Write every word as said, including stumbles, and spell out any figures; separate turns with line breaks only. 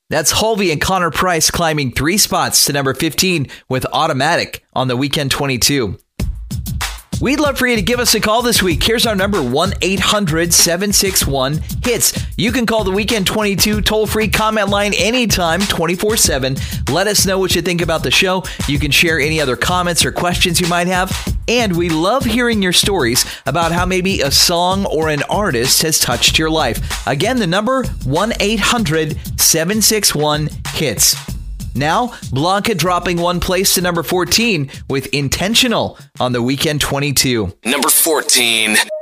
That's Halvey and Connor Price climbing three spots to number fifteen with Automatic on the Weekend twenty-two. We'd love for you to give us a call this week. Here's our number, one eight hundred seven six one hits. You can call the Weekend twenty-two toll-free comment line anytime, twenty-four seven. Let us know what you think about the show. You can share any other comments or questions you might have. And we love hearing your stories about how maybe a song or an artist has touched your life. Again, the number, one eight hundred seven six one hits. Now, Blanca dropping one place to number fourteen with Intentional on the Weekend twenty-two.
Number fourteen.